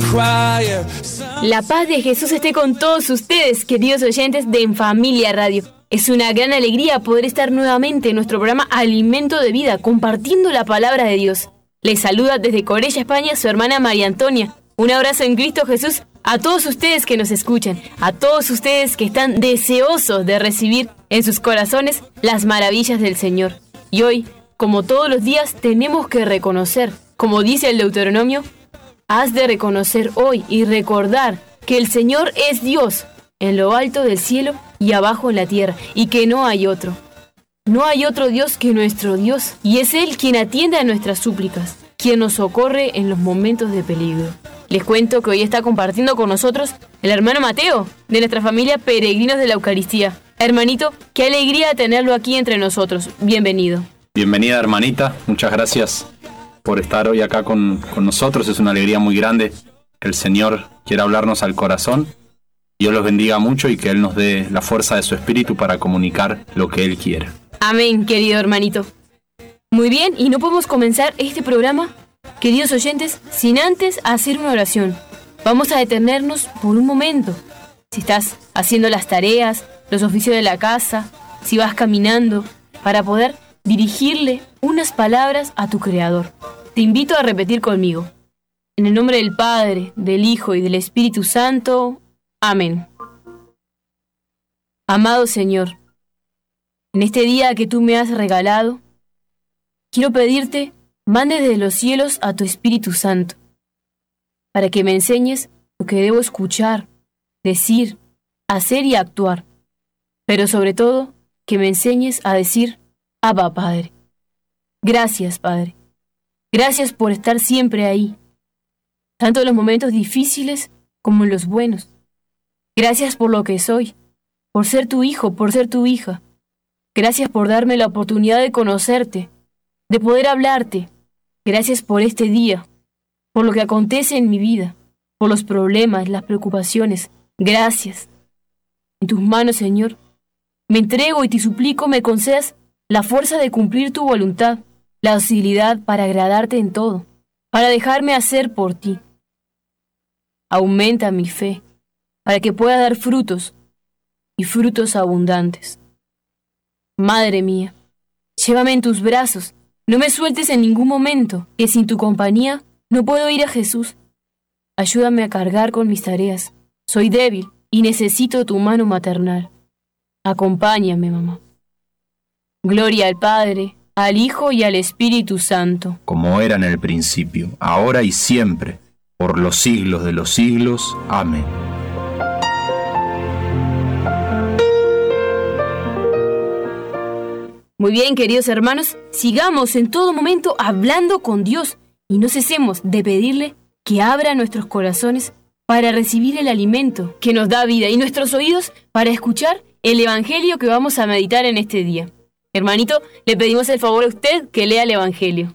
La paz de Jesús esté con todos ustedes, queridos oyentes de En Familia Radio. Es una gran alegría poder estar nuevamente en nuestro programa Alimento de Vida, compartiendo la palabra de Dios. Les saluda desde Corella, España, su hermana María Antonia. Un abrazo en Cristo Jesús a todos ustedes que nos escuchan, a todos ustedes que están deseosos de recibir en sus corazones las maravillas del Señor. Y hoy, como todos los días, tenemos que reconocer, como dice el Deuteronomio, has de reconocer hoy y recordar que el Señor es Dios en lo alto del cielo y abajo en la tierra, y que no hay otro. No hay otro Dios que nuestro Dios, y es Él quien atiende a nuestras súplicas, quien nos socorre en los momentos de peligro. Les cuento que hoy está compartiendo con nosotros el hermano Mateo, de nuestra familia Peregrinos de la Eucaristía. Hermanito, qué alegría tenerlo aquí entre nosotros. Bienvenido. Bienvenida, hermanita. Muchas gracias por estar hoy acá con nosotros. Es una alegría muy grande que el Señor quiera hablarnos al corazón. Dios los bendiga mucho y que Él nos dé la fuerza de su espíritu para comunicar lo que Él quiere. Amén, querido hermanito. Muy bien, y no podemos comenzar este programa, queridos oyentes, sin antes hacer una oración. Vamos a detenernos por un momento. Si estás haciendo las tareas, los oficios de la casa, si vas caminando, para poder dirigirle unas palabras a tu Creador. Te invito a repetir conmigo. En el nombre del Padre, del Hijo y del Espíritu Santo. Amén. Amado Señor, en este día que tú me has regalado, quiero pedirte, mande desde los cielos a tu Espíritu Santo, para que me enseñes lo que debo escuchar, decir, hacer y actuar, pero sobre todo, que me enseñes a decir, Abba, Padre. Gracias, Padre. Gracias por estar siempre ahí, tanto en los momentos difíciles como en los buenos. Gracias por lo que soy, por ser tu hijo, por ser tu hija. Gracias por darme la oportunidad de conocerte, de poder hablarte. Gracias por este día, por lo que acontece en mi vida, por los problemas, las preocupaciones. Gracias. En tus manos, Señor, me entrego y te suplico me concedas la fuerza de cumplir tu voluntad, la docilidad para agradarte en todo, para dejarme hacer por ti. Aumenta mi fe, para que pueda dar frutos, y frutos abundantes. Madre mía, llévame en tus brazos, no me sueltes en ningún momento, que sin tu compañía no puedo ir a Jesús. Ayúdame a cargar con mis tareas, soy débil y necesito tu mano maternal. Acompáñame, mamá. Gloria al Padre, al Hijo y al Espíritu Santo. Como era en el principio, ahora y siempre, por los siglos de los siglos. Amén. Muy bien, queridos hermanos, sigamos en todo momento hablando con Dios y no cesemos de pedirle que abra nuestros corazones para recibir el alimento que nos da vida y nuestros oídos para escuchar el Evangelio que vamos a meditar en este día. Hermanito, le pedimos el favor a usted que lea el Evangelio.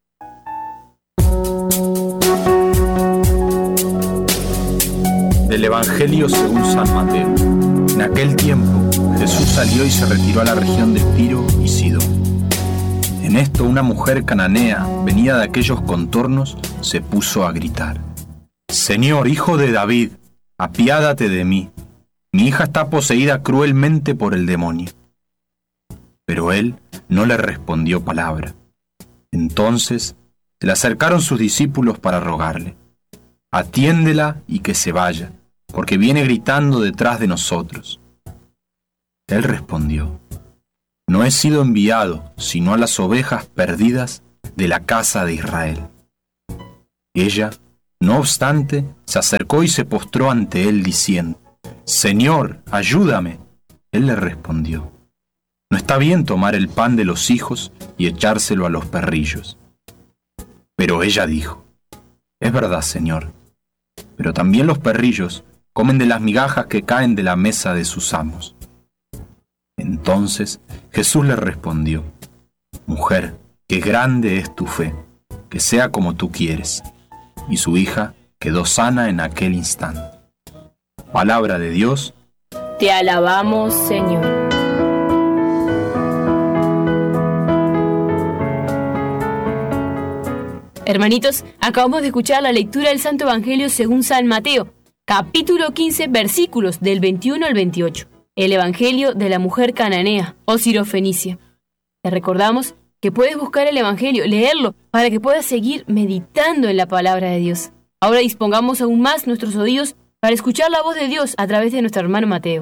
Del Evangelio según San Mateo. En aquel tiempo, Jesús salió y se retiró a la región de Tiro y Sidón. En esto, una mujer cananea, venida de aquellos contornos, se puso a gritar: «Señor, hijo de David, apiádate de mí. Mi hija está poseída cruelmente por el demonio». Pero él no le respondió palabra. Entonces se le acercaron sus discípulos para rogarle: «Atiéndela y que se vaya, porque viene gritando detrás de nosotros». Él respondió: «No he sido enviado sino a las ovejas perdidas de la casa de Israel». Ella, no obstante, se acercó y se postró ante él diciendo: «Señor, ayúdame». Él le respondió: «No está bien tomar el pan de los hijos y echárselo a los perrillos». Pero ella dijo: «Es verdad, Señor, pero también los perrillos comen de las migajas que caen de la mesa de sus amos». Entonces Jesús le respondió: «Mujer, qué grande es tu fe, que sea como tú quieres». Y su hija quedó sana en aquel instante. Palabra de Dios. Te alabamos, Señor. Hermanitos, acabamos de escuchar la lectura del Santo Evangelio según San Mateo, capítulo 15, versículos del 21 al 28. El Evangelio de la mujer cananea o sirofenicia. Te recordamos que puedes buscar el Evangelio, leerlo, para que puedas seguir meditando en la palabra de Dios. Ahora dispongamos aún más nuestros oídos para escuchar la voz de Dios a través de nuestro hermano Mateo.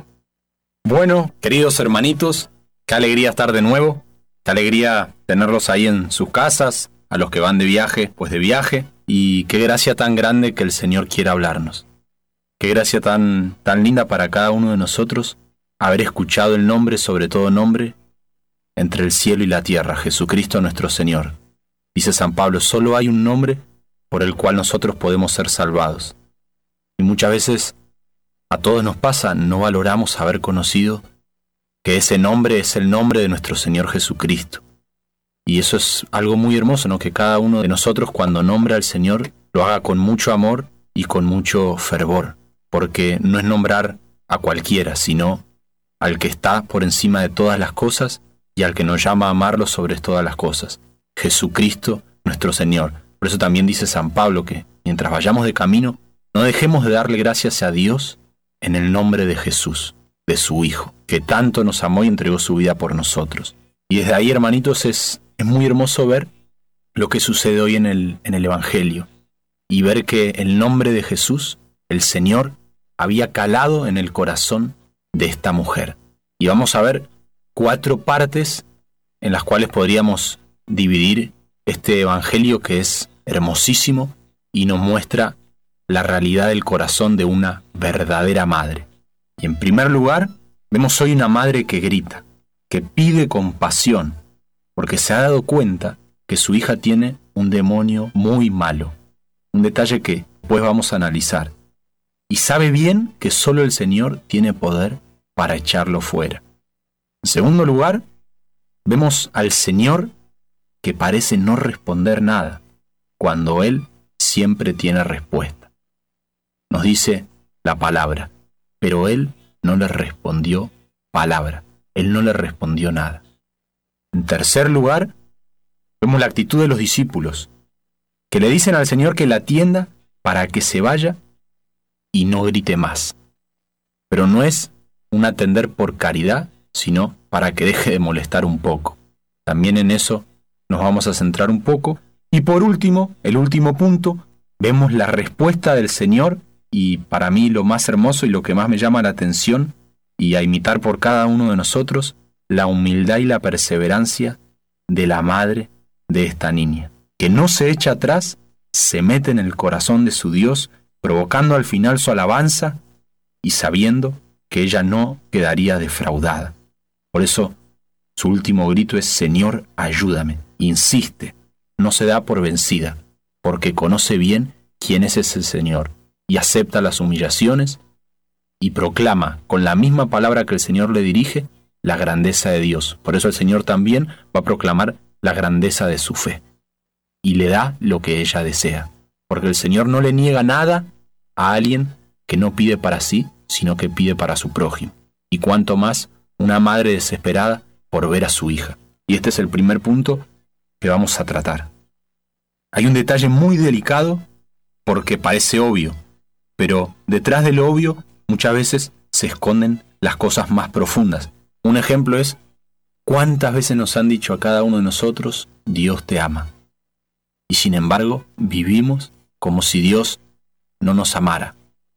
Bueno, queridos hermanitos, qué alegría estar de nuevo, qué alegría tenerlos ahí en sus casas, a los que van de viaje, pues de viaje, y qué gracia tan grande que el Señor quiera hablarnos. Qué gracia tan linda para cada uno de nosotros haber escuchado el nombre, sobre todo nombre, entre el cielo y la tierra, Jesucristo nuestro Señor. Dice San Pablo, solo hay un nombre por el cual nosotros podemos ser salvados. Y muchas veces a todos nos pasa, no valoramos haber conocido que ese nombre es el nombre de nuestro Señor Jesucristo. Y eso es algo muy hermoso, ¿no? Que cada uno de nosotros cuando nombra al Señor lo haga con mucho amor y con mucho fervor, porque no es nombrar a cualquiera, sino al que está por encima de todas las cosas y al que nos llama a amarlo sobre todas las cosas, Jesucristo nuestro Señor. Por eso también dice San Pablo que mientras vayamos de camino, no dejemos de darle gracias a Dios en el nombre de Jesús, de su Hijo, que tanto nos amó y entregó su vida por nosotros. Y desde ahí, hermanitos, es muy hermoso ver lo que sucede hoy en el Evangelio y ver que el nombre de Jesús, el Señor, había calado en el corazón de esta mujer. Y vamos a ver 4 partes en las cuales podríamos dividir este Evangelio que es hermosísimo y nos muestra la realidad del corazón de una verdadera madre. Y en primer lugar, vemos hoy una madre que grita, que pide compasión, porque se ha dado cuenta que su hija tiene un demonio muy malo. Un detalle que después vamos a analizar. Y sabe bien que solo el Señor tiene poder para echarlo fuera. En segundo lugar, vemos al Señor que parece no responder nada, cuando Él siempre tiene respuesta. Nos dice la palabra, pero Él no le respondió palabra. Él no le respondió nada. En tercer lugar, vemos la actitud de los discípulos, que le dicen al Señor que la atienda para que se vaya y no grite más. Pero no es un atender por caridad, sino para que deje de molestar un poco. También en eso nos vamos a centrar un poco. Y por último, el último punto, vemos la respuesta del Señor, y para mí lo más hermoso y lo que más me llama la atención, y a imitar por cada uno de nosotros, la humildad y la perseverancia de la madre de esta niña, que no se echa atrás, se mete en el corazón de su Dios, provocando al final su alabanza y sabiendo que ella no quedaría defraudada. Por eso su último grito es: Señor, ayúdame. Insiste, no se da por vencida, porque conoce bien quién es ese Señor y acepta las humillaciones y proclama con la misma palabra que el Señor le dirige la grandeza de Dios. Por eso el Señor también va a proclamar la grandeza de su fe y le da lo que ella desea, porque el Señor no le niega nada a alguien que no pide para sí, sino que pide para su prójimo. Y cuanto más una madre desesperada por ver a su hija. Y este es el primer punto que vamos a tratar. Hay un detalle muy delicado porque parece obvio, pero detrás de lo obvio muchas veces se esconden las cosas más profundas. Un ejemplo es: ¿cuántas veces nos han dicho a cada uno de nosotros, Dios te ama? Y sin embargo, vivimos como si Dios no nos amara.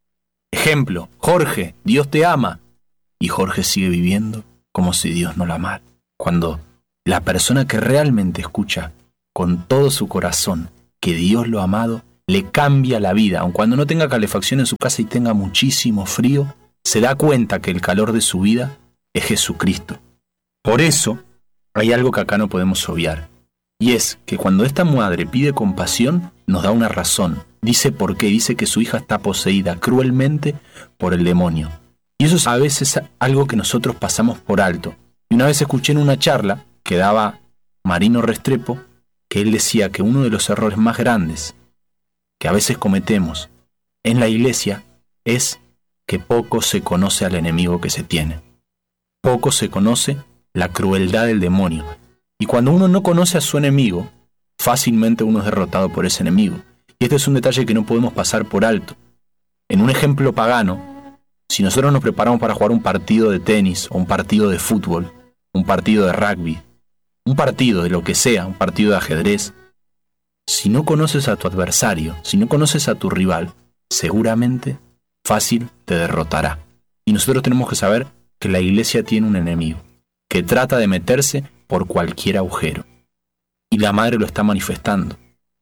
Ejemplo, Jorge, Dios te ama. Y Jorge sigue viviendo como si Dios no lo amara. Cuando la persona que realmente escucha con todo su corazón que Dios lo ha amado, le cambia la vida, aun cuando no tenga calefacción en su casa y tenga muchísimo frío, se da cuenta que el calor de su vida es Jesucristo. Por eso, hay algo que acá no podemos obviar, y es que cuando esta madre pide compasión, nos da una razón. Dice por qué, dice que su hija está poseída cruelmente por el demonio. Y eso es a veces algo que nosotros pasamos por alto. Y una vez escuché en una charla que daba Marino Restrepo, que él decía que uno de los errores más grandes que a veces cometemos en la iglesia es que poco se conoce al enemigo que se tiene. Poco se conoce la crueldad del demonio. Y cuando uno no conoce a su enemigo, fácilmente uno es derrotado por ese enemigo. Y este es un detalle que no podemos pasar por alto. En un ejemplo pagano, si nosotros nos preparamos para jugar un partido de tenis o un partido de fútbol, un partido de rugby, un partido de lo que sea, un partido de ajedrez, si no conoces a tu adversario, si no conoces a tu rival, seguramente fácil te derrotará. Y nosotros tenemos que saber que la iglesia tiene un enemigo, que trata de meterse por cualquier agujero. Y la madre lo está manifestando.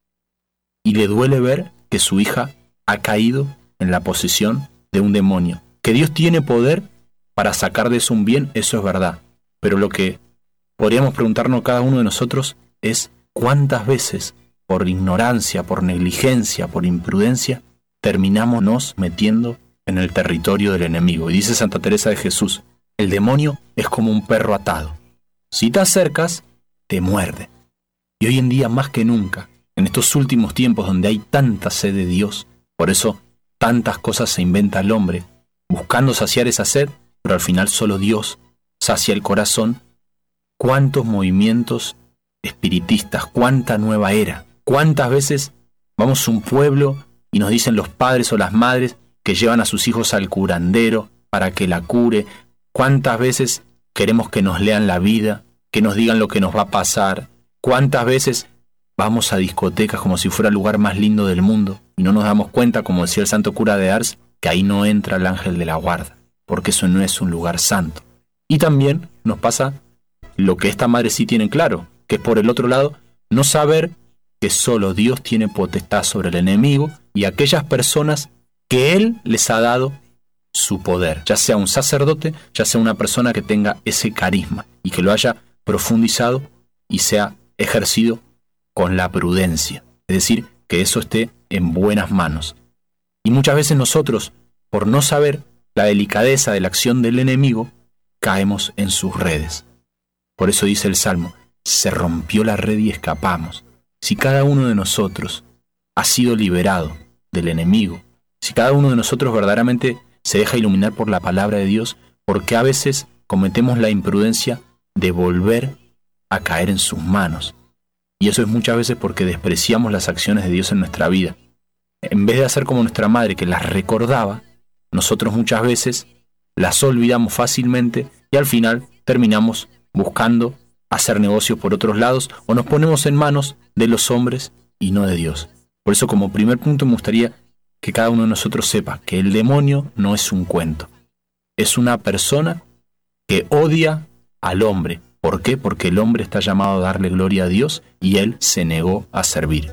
Y le duele ver que su hija ha caído en la posesión de un demonio. Que Dios tiene poder para sacar de eso un bien, eso es verdad. Pero lo que podríamos preguntarnos cada uno de nosotros es cuántas veces, por ignorancia, por negligencia, por imprudencia, terminamos nos metiendo en el territorio del enemigo. Y dice Santa Teresa de Jesús, el demonio es como un perro atado. Si te acercas, te muerde. Y hoy en día más que nunca, en estos últimos tiempos donde hay tanta sed de Dios, por eso tantas cosas se inventa el hombre, buscando saciar esa sed, pero al final solo Dios sacia el corazón. Cuántos movimientos espiritistas, cuánta nueva era, cuántas veces vamos a un pueblo y nos dicen los padres o las madres que llevan a sus hijos al curandero para que la cure, cuántas veces queremos que nos lean la vida, que nos digan lo que nos va a pasar, cuántas veces vamos a discotecas como si fuera el lugar más lindo del mundo y no nos damos cuenta, como decía el santo cura de Ars, que ahí no entra el ángel de la guarda, porque eso no es un lugar santo. Y también nos pasa lo que esta madre sí tiene claro, que es por el otro lado, no saber que solo Dios tiene potestad sobre el enemigo y aquellas personas que Él les ha dado su poder, ya sea un sacerdote, ya sea una persona que tenga ese carisma y que lo haya profundizado y sea ejercido con la prudencia, es decir, que eso esté en buenas manos. Y muchas veces nosotros, por no saber la delicadeza de la acción del enemigo, caemos en sus redes. Por eso dice el Salmo, se rompió la red y escapamos. Si cada uno de nosotros ha sido liberado del enemigo, si cada uno de nosotros verdaderamente se deja iluminar por la palabra de Dios, porque a veces cometemos la imprudencia de volver a caer en sus manos. Y eso es muchas veces porque despreciamos las acciones de Dios en nuestra vida. En vez de hacer como nuestra madre que las recordaba, nosotros muchas veces las olvidamos fácilmente y al final terminamos buscando hacer negocios por otros lados o nos ponemos en manos de los hombres y no de Dios. Por eso, como primer punto, me gustaría que cada uno de nosotros sepa que el demonio no es un cuento. Es una persona que odia al hombre. ¿Por qué? Porque el hombre está llamado a darle gloria a Dios y él se negó a servir.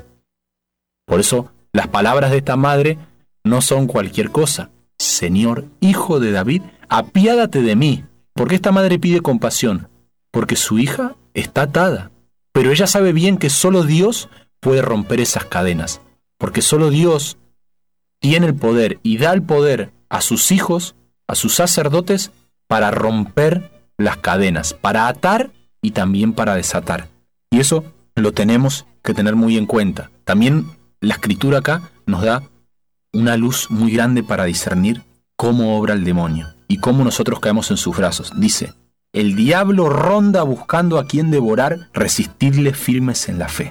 Por eso, las palabras de esta madre no son cualquier cosa. Señor, hijo de David, apiádate de mí. ¿Por qué esta madre pide compasión? Porque su hija está atada. Pero ella sabe bien que solo Dios puede romper esas cadenas. Porque solo Dios tiene el poder y da el poder a sus hijos, a sus sacerdotes, para romper las cadenas, para atar y también para desatar. Y eso lo tenemos que tener muy en cuenta. También la Escritura acá nos da una luz muy grande para discernir cómo obra el demonio y cómo nosotros caemos en sus brazos. Dice, el diablo ronda buscando a quien devorar, resistirle firmes en la fe.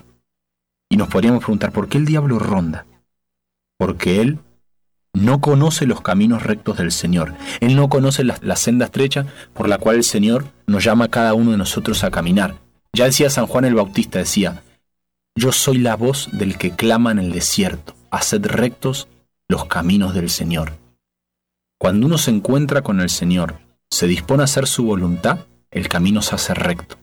Y nos podríamos preguntar, ¿por qué el diablo ronda? Porque él no conoce los caminos rectos del Señor. Él no conoce la senda estrecha por la cual el Señor nos llama a cada uno de nosotros a caminar. Ya decía San Juan el Bautista, decía, yo soy la voz del que clama en el desierto, haced rectos los caminos del Señor. Cuando uno se encuentra con el Señor, se dispone a hacer su voluntad, el camino se hace recto.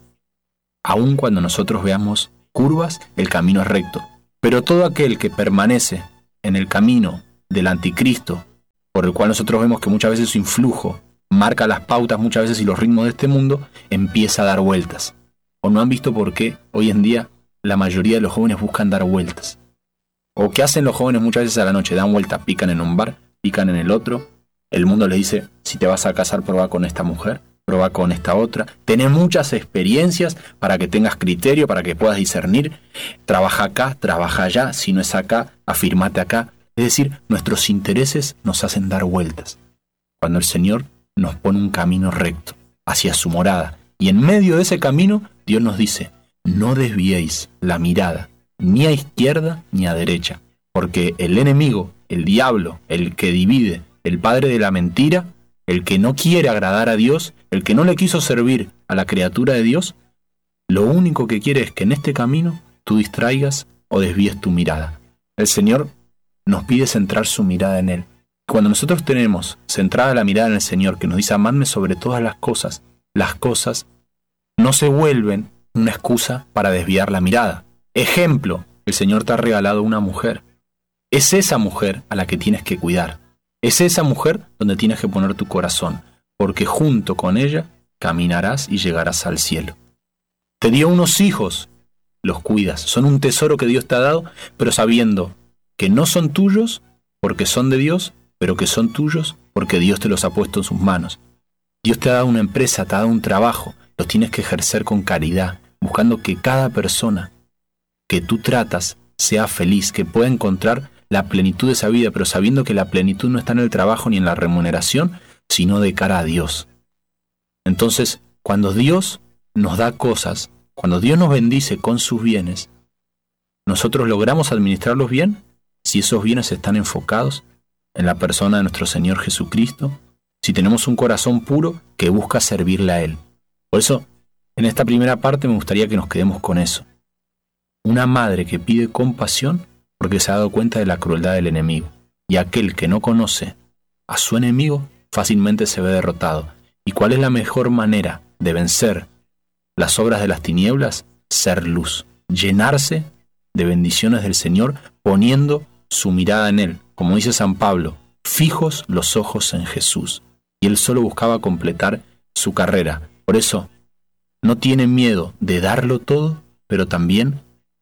Aun cuando nosotros veamos curvas, el camino es recto. Pero todo aquel que permanece en el camino del anticristo, por el cual nosotros vemos que muchas veces su influjo marca las pautas muchas veces y los ritmos de este mundo, empieza a dar vueltas. ¿O no han visto por qué hoy en día la mayoría de los jóvenes buscan dar vueltas? ¿O qué hacen los jóvenes muchas veces a la noche? Dan vueltas, pican en un bar, pican en el otro. El mundo les dice, si te vas a casar, prueba con esta mujer, prueba con esta otra. Tenés muchas experiencias para que tengas criterio, para que puedas discernir. Trabaja acá, trabaja allá, si no es acá, afirmate acá. Es decir, nuestros intereses nos hacen dar vueltas. Cuando el Señor nos pone un camino recto hacia su morada. Y en medio de ese camino, Dios nos dice, no desviéis la mirada ni a izquierda ni a derecha, porque el enemigo, el diablo, el que divide, el padre de la mentira, el que no quiere agradar a Dios, el que no le quiso servir a la criatura de Dios, lo único que quiere es que en este camino tú distraigas o desvíes tu mirada. El Señor nos pide centrar su mirada en Él. Cuando nosotros tenemos centrada la mirada en el Señor, que nos dice amadme sobre todas las cosas no se vuelven una excusa para desviar la mirada. Ejemplo, el Señor te ha regalado una mujer. Es esa mujer a la que tienes que cuidar. Es esa mujer donde tienes que poner tu corazón, porque junto con ella caminarás y llegarás al cielo. Te dio unos hijos, los cuidas. Son un tesoro que Dios te ha dado, pero sabiendo que no son tuyos porque son de Dios, pero que son tuyos porque Dios te los ha puesto en sus manos. Dios te ha dado una empresa, te ha dado un trabajo, los tienes que ejercer con caridad, buscando que cada persona que tú tratas sea feliz, que pueda encontrar la plenitud de esa vida, pero sabiendo que la plenitud no está en el trabajo ni en la remuneración, sino de cara a Dios. Entonces, cuando Dios nos da cosas, cuando Dios nos bendice con sus bienes, nosotros logramos administrarlos bien si esos bienes están enfocados en la persona de nuestro Señor Jesucristo, si tenemos un corazón puro que busca servirle a Él. Por eso, en esta primera parte me gustaría que nos quedemos con eso. Una madre que pide compasión porque se ha dado cuenta de la crueldad del enemigo. Y aquel que no conoce a su enemigo fácilmente se ve derrotado. ¿Y cuál es la mejor manera de vencer las obras de las tinieblas? Ser luz, llenarse de bendiciones del Señor, poniendo su mirada en Él. Como dice San Pablo, fijos los ojos en Jesús. Y Él solo buscaba completar su carrera. Por eso, no tiene miedo de darlo todo, pero también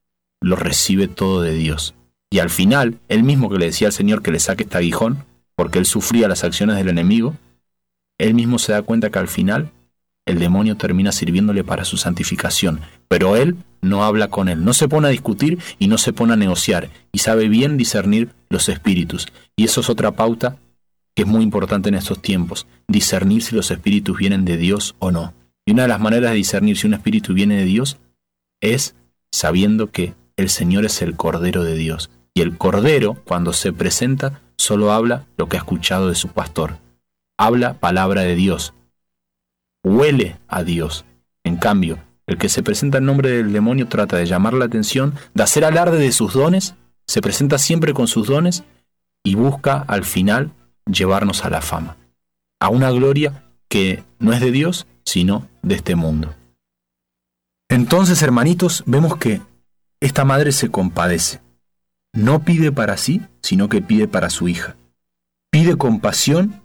lo recibe todo de Dios. Y al final, Él mismo que le decía al Señor que le saque este aguijón, porque Él sufría las acciones del enemigo, Él mismo se da cuenta que al final el demonio termina sirviéndole para su santificación. Pero Él no habla con Él, no se pone a discutir y no se pone a negociar, y sabe bien discernir los espíritus. Y eso es otra pauta que es muy importante en estos tiempos, discernir si los espíritus vienen de Dios o no. Y una de las maneras de discernir si un espíritu viene de Dios es sabiendo que el Señor es el Cordero de Dios. Y el Cordero, cuando se presenta, solo habla lo que ha escuchado de su pastor. Habla palabra de Dios. Huele a Dios. En cambio, el que se presenta en nombre del demonio trata de llamar la atención, de hacer alarde de sus dones, se presenta siempre con sus dones y busca al final llevarnos a la fama, a una gloria que no es de Dios, sino de este mundo. Entonces, hermanitos, vemos que esta madre se compadece. No pide para sí, sino que pide para su hija. Pide compasión,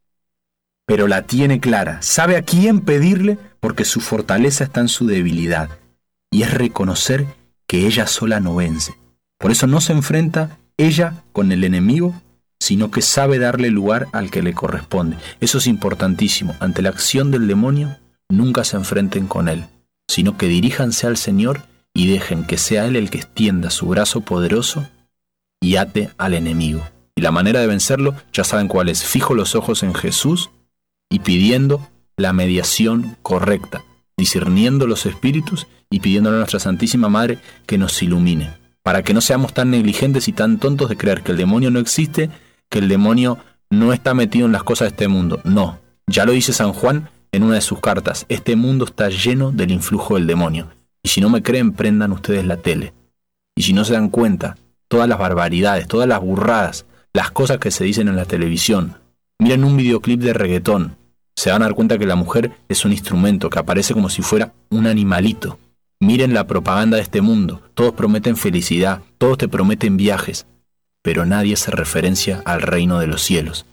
pero la tiene clara. Sabe a quién pedirle porque su fortaleza está en su debilidad. Y es reconocer que ella sola no vence. Por eso no se enfrenta ella con el enemigo, sino que sabe darle lugar al que le corresponde. Eso es importantísimo. Ante la acción del demonio, nunca se enfrenten con él, sino que diríjanse al Señor y dejen que sea Él el que extienda su brazo poderoso y ate al enemigo. Y la manera de vencerlo, ya saben cuál es: fijo los ojos en Jesús y pidiendo la mediación correcta, discerniendo los espíritus y pidiéndole a nuestra Santísima Madre que nos ilumine, para que no seamos tan negligentes y tan tontos de creer que el demonio no existe, que el demonio no está metido en las cosas de este mundo. No, ya lo dice San Juan en una de sus cartas: este mundo está lleno del influjo del demonio. Y si no me creen, prendan ustedes la tele. Y si no se dan cuenta, todas las barbaridades, todas las burradas, las cosas que se dicen en la televisión, miren un videoclip de reggaetón, se van a dar cuenta que la mujer es un instrumento que aparece como si fuera un animalito. Miren la propaganda de este mundo, todos prometen felicidad, todos te prometen viajes, pero nadie hace referencia al reino de los cielos.